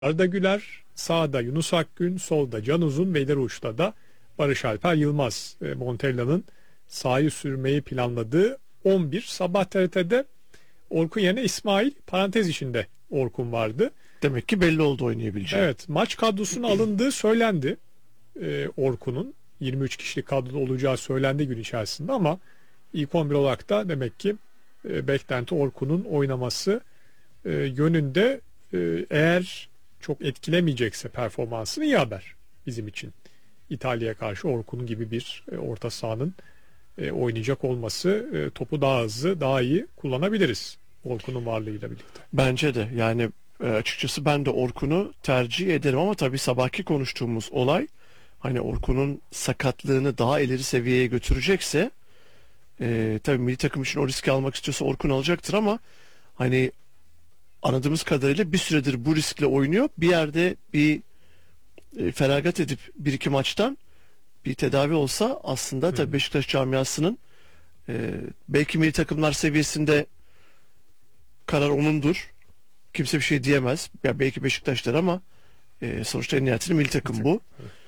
Arda Güler, sağda Yunus Akgün, solda Can Uzun ve ileri uçta da Barış Alper Yılmaz. Montella'nın sahayı sürmeyi planladığı 11. Sabah TRT'de Orkun yerine İsmail, parantez içinde Orkun vardı. Demek ki belli oldu oynayabileceği. Evet, maç kadrosuna alındığı söylendi. Orkun'un 23 kişilik kadroda olacağı söylendi gün içerisinde ama ilk 11 olarak da demek ki beklenti Orkun'un oynaması yönünde. Eğer çok etkilemeyecekse performansını iyi haber bizim için. İtalya'ya karşı Orkun gibi bir orta sahanın oynayacak olması, topu daha hızlı, daha iyi kullanabiliriz Orkun'un varlığıyla birlikte. Bence de yani açıkçası ben de Orkun'u tercih ederim ama tabii sabahki konuştuğumuz olay hani Orkun'un sakatlığını daha ileri seviyeye götürecekse tabii milli takım için o riski almak istiyorsa Orkun alacaktır ama hani anladığımız kadarıyla bir süredir bu riskle oynuyor. Bir yerde bir feragat edip bir iki maçtan bir tedavi olsa aslında tabii Beşiktaş camiasının belki milli takımlar seviyesinde karar onundur. Kimse bir şey diyemez. Ya belki Beşiktaşlar ama sonuçta en nihayetinde milli takım bu.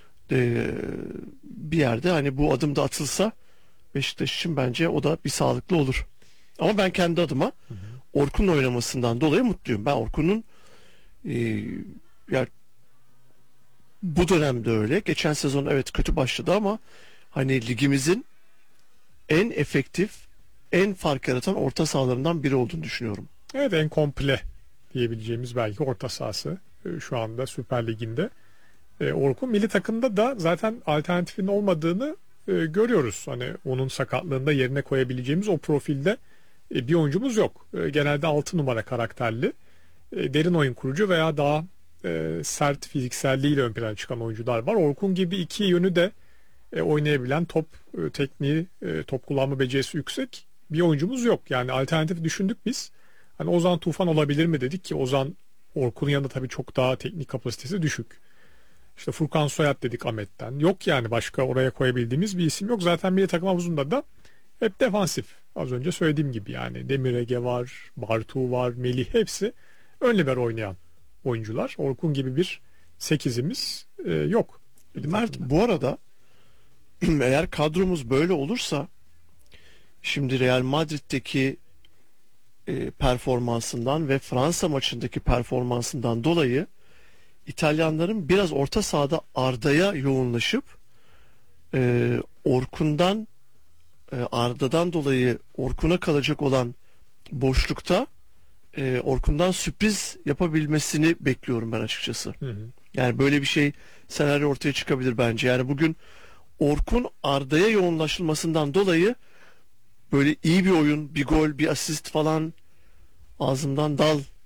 Bir yerde hani bu adım da atılsa Beşiktaş için bence o da bir sağlıklı olur. Ama ben kendi adıma Orkun'un oynamasından dolayı mutluyum. Ben Orkun'un yani bu dönemde öyle. Geçen sezon evet kötü başladı ama hani ligimizin en efektif, en fark yaratan orta sahalarından biri olduğunu düşünüyorum. Evet, en komple diyebileceğimiz belki orta sahası şu anda Süper Lig'inde. Orkun milli takımda da zaten alternatifin olmadığını görüyoruz. Hani onun sakatlığında yerine koyabileceğimiz o profilde bir oyuncumuz yok. Genelde 6 numara karakterli, derin oyun kurucu veya daha sert fizikselliğiyle ön plana çıkan oyuncular var. Orkun gibi iki yönü de oynayabilen, top tekniği, top kullanma becerisi yüksek bir oyuncumuz yok. Yani alternatif düşündük biz. Hani Ozan Tufan olabilir mi dedik ki Ozan Orkun'un yanında tabii çok daha teknik kapasitesi düşük. İşte Furkan Soyat dedik Ahmet'ten. Yok yani başka oraya koyabildiğimiz bir isim yok. Zaten milli takım havuzunda da hep defansif. Az önce söylediğim gibi yani Demir Ege var, Bartu var, Melih hepsi ön libero oynayan oyuncular. Orkun gibi bir sekizimiz yok. Mert bu arada eğer kadromuz böyle olursa şimdi Real Madrid'deki performansından ve Fransa maçındaki performansından dolayı İtalyanların biraz orta sahada Arda'ya yoğunlaşıp Orkun'dan Arda'dan dolayı Orkun'a kalacak olan boşlukta Orkun'dan sürpriz yapabilmesini bekliyorum ben açıkçası. Hı hı. Yani böyle bir şey senaryo ortaya çıkabilir bence. Yani bugün Orkun Arda'ya yoğunlaşılmasından dolayı böyle iyi bir oyun, bir gol, bir asist falan ağzımdan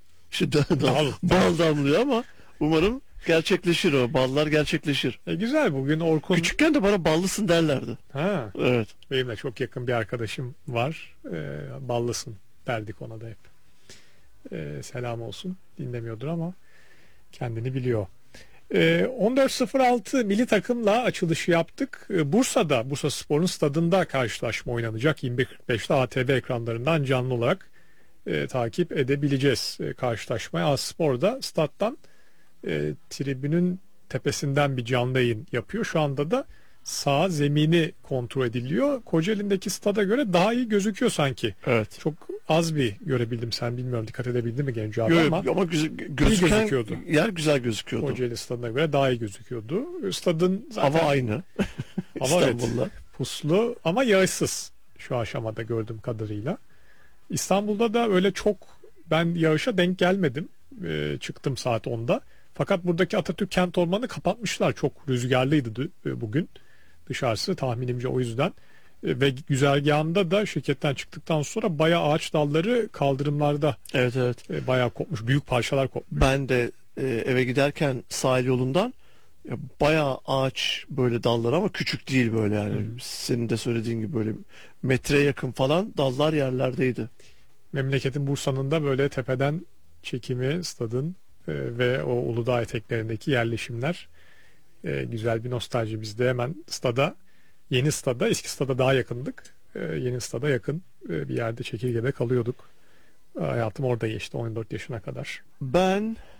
bal damlıyor ama umarım gerçekleşir o. Ballar gerçekleşir. Güzel bugün Orkun. Küçükken de bana ballısın derlerdi. Ha. Evet. Benim de çok yakın bir arkadaşım var. Ballısın derdik ona da hep. Selam olsun. Dinlemiyordur ama kendini biliyor. 14.06 milli takımla açılışı yaptık. Bursa'da, Bursaspor'un stadında karşılaşma oynanacak. 21.45'te ATV ekranlarından canlı olarak takip edebileceğiz karşılaşmayı. A-Spor'da stat'tan tribünün tepesinden bir canlı yayın yapıyor. Şu anda da sağ zemini kontrol ediliyor. Kocaeli'ndeki stada göre daha iyi gözüküyor sanki. Evet. Çok az bir görebildim. Sen bilmiyorum dikkat edebildin mi Genco abi ama güzel, iyi gözüküyordu. Yer güzel gözüküyordu. Kocaeli stadına göre daha iyi gözüküyordu. Stadın zaten Hava aynı. hava evet, İstanbul'da. puslu ama yağışsız şu aşamada gördüğüm kadarıyla. İstanbul'da da öyle çok ben yağışa denk gelmedim. Çıktım saat 10'da. Fakat buradaki Atatürk Kent Ormanı kapatmışlar. Çok rüzgarlıydı bugün. Dışarısı tahminimce o yüzden. Ve güzergahında da şirketten çıktıktan sonra bayağı ağaç dalları kaldırımlarda Evet. bayağı kopmuş. Büyük parçalar kopmuş. Ben de eve giderken sahil yolundan bayağı ağaç böyle dallar ama küçük değil böyle yani. Senin de söylediğin gibi böyle metreye yakın falan dallar yerlerdeydi. Memleketin Bursa'nın da böyle tepeden çekimi stadın ve o Uludağ eteklerindeki yerleşimler güzel bir nostalji bizde. Hemen stada, yeni stada, eski stada daha yakındık. Yeni stada yakın bir yerde Çekirge'de kalıyorduk. Hayatım orada geçti 14 yaşına kadar. Ben